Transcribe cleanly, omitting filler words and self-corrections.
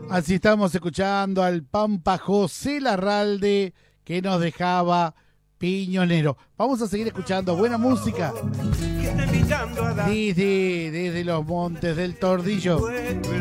Así estamos escuchando al Pampa José Larralde que nos dejaba Piñonero. Vamos a seguir escuchando buena música desde los montes del Tordillo.